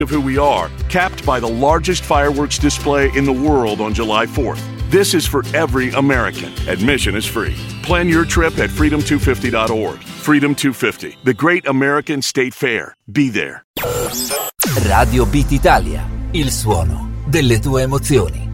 of who we are, capped by the largest fireworks display in the world on July 4th. This is for every American. Admission is free. Plan your trip at freedom250.org. Freedom 250, the great American state fair. Be there. Radio Beat Italia, il suono delle tue emozioni.